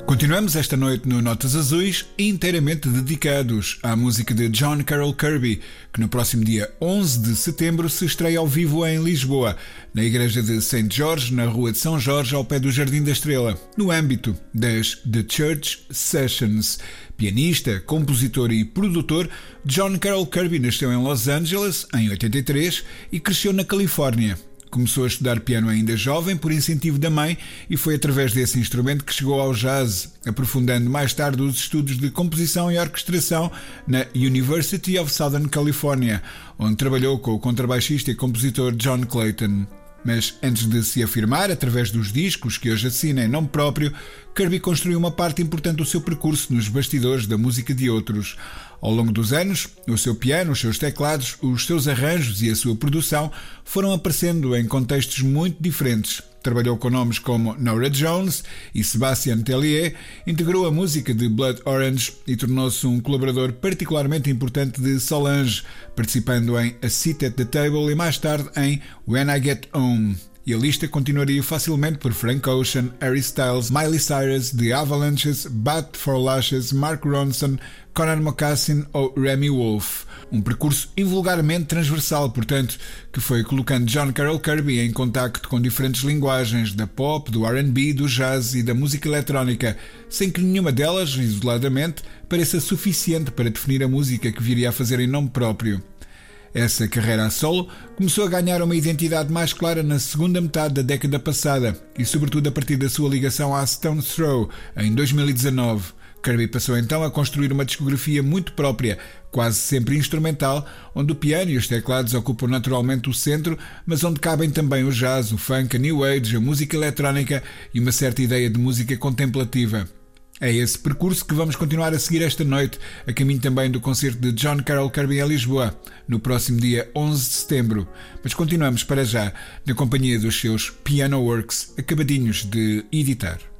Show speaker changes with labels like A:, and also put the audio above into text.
A: Continuamos esta noite no Notas Azuis, inteiramente dedicados à música de John Carroll Kirby, que no próximo dia 11 de setembro se estreia ao vivo em Lisboa, na igreja de St. George, na Rua de São Jorge, ao pé do Jardim da Estrela, no âmbito das The Church Sessions. Pianista, compositor e produtor, John Carroll Kirby nasceu em Los Angeles em 83 e cresceu na Califórnia. Começou a estudar piano ainda jovem por incentivo da mãe e foi através desse instrumento que chegou ao jazz, aprofundando mais tarde os estudos de composição e orquestração na University of Southern California, onde trabalhou com o contrabaixista e compositor John Clayton. Mas antes de se afirmar através dos discos que hoje assina em nome próprio, Kirby construiu uma parte importante do seu percurso nos bastidores da música de outros. Ao longo dos anos, o seu piano, os seus teclados, os seus arranjos e a sua produção foram aparecendo em contextos muito diferentes. Trabalhou com nomes como Norah Jones e Sébastien Tellier, integrou a música de Blood Orange e tornou-se um colaborador particularmente importante de Solange, participando em A Seat at the Table e mais tarde em When I Get Home. E a lista continuaria facilmente por Frank Ocean, Harry Styles, Miley Cyrus, The Avalanches, Bat for Lashes, Mark Ronson, Conor Mocassin ou Remy Wolf. Um percurso invulgarmente transversal, portanto, que foi colocando John Carroll Kirby em contacto com diferentes linguagens, da pop, do R&B, do jazz e da música eletrónica, sem que nenhuma delas, isoladamente, pareça suficiente para definir a música que viria a fazer em nome próprio. Essa carreira a solo começou a ganhar uma identidade mais clara na segunda metade da década passada e sobretudo a partir da sua ligação à Stone's Throw em 2019. Kirby passou então a construir uma discografia muito própria, quase sempre instrumental, onde o piano e os teclados ocupam naturalmente o centro, mas onde cabem também o jazz, o funk, a new age, a música eletrónica e uma certa ideia de música contemplativa. É esse percurso que vamos continuar a seguir esta noite, a caminho também do concerto de John Carroll Kirby em Lisboa, no próximo dia 11 de setembro. Mas continuamos para já, na companhia dos seus Piano Works, acabadinhos de editar.